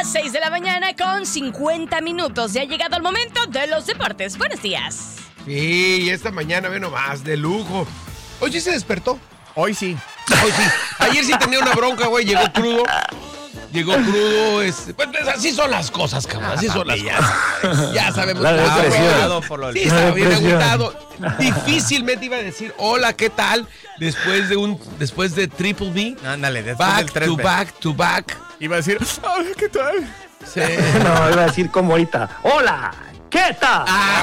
las 6 de la mañana con 50 minutos. Ya ha llegado el momento de los deportes. Buenos días. Sí, esta mañana ve nomás, de lujo. Hoy sí se despertó. Hoy sí. Hoy sí. Ayer sí tenía una bronca, güey, llegó crudo. Pues así son las cosas, cabrón. Así son las cosas. Ya sabemos. Sí, estaba bien agotado. Difícilmente iba a decir hola, ¿qué tal? Después de Triple B. Ándale, después back del 3 to back to back. Iba a decir, hola, ¿qué tal? Sí. No, iba a decir como ahorita, hola, ¿qué tal?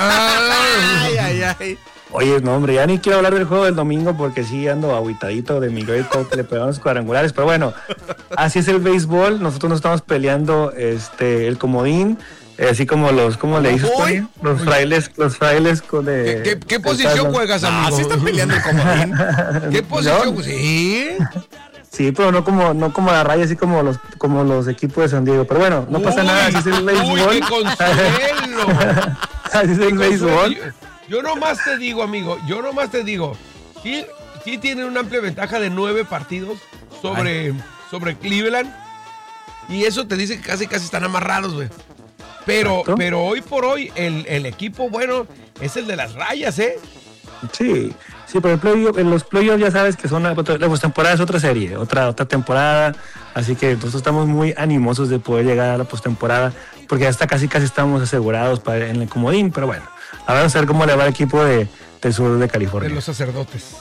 Ay. Oye, no, hombre, ya ni quiero hablar del juego del domingo porque sí ando agüitadito de Miguel Cole que le pegamos cuadrangulares, pero bueno, así es el béisbol, nosotros no estamos peleando el comodín, así como ¿cómo le dices, Tony? Los frailes con ¿Qué posición juegas, amigo? ¿Sí están peleando el comodín? ¿Qué posición? Sí. Sí, pero no como la raya, así como los equipos de San Diego, pero bueno, no pasa nada, así es el béisbol. ¡Uy, qué consuelo! Así es el béisbol. Yo nomás te digo, amigo, sí tienen una amplia ventaja de 9 partidos sobre Cleveland. Y eso te dice que casi están amarrados, güey. Pero hoy por hoy, el equipo bueno es el de las rayas, ¿eh? Sí, pero en los playoffs ya sabes que la postemporada es otra serie, otra temporada. Así que nosotros estamos muy animosos de poder llegar a la postemporada, porque hasta casi estamos asegurados en el comodín, pero bueno. Vamos a ver cómo le va al equipo del sur de California. De los sacerdotes.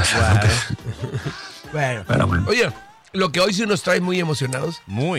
Bueno. Oye, lo que hoy sí nos trae muy emocionados.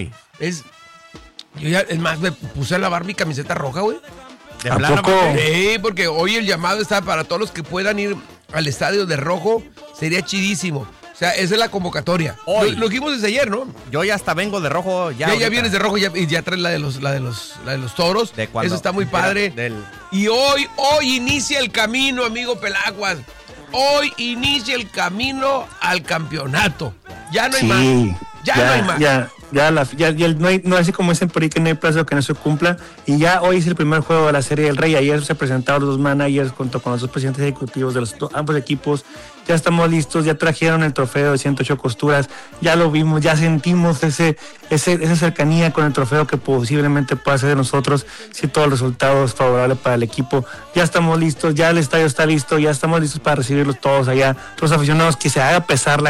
Es más, me puse a lavar mi camiseta roja, güey. ¿De plano? Sí, porque hoy el llamado está para todos los que puedan ir al estadio de rojo. Sería chidísimo. O sea, esa es la convocatoria. Hoy. Lo dijimos desde ayer, ¿no? Yo ya hasta vengo de rojo. Ya vienes de rojo y ya traes la de los toros. Eso está muy padre. Y hoy inicia el camino, amigo Pelaguas. Hoy inicia el camino al campeonato. Ya no hay más. Ya no hay más. No así como dicen por ahí que no hay plazo que no se cumpla. Y ya hoy es el primer juego de la Serie del Rey. Ayer se presentaron los dos managers junto con los dos presidentes ejecutivos de ambos equipos. Ya estamos listos, ya trajeron el trofeo de 108 costuras. Ya lo vimos, ya sentimos esa cercanía con el trofeo que posiblemente pueda ser de nosotros si todo el resultado es favorable para el equipo. Ya estamos listos, ya el estadio está listo, ya estamos listos para recibirlos todos allá. Los aficionados, que se haga pesar la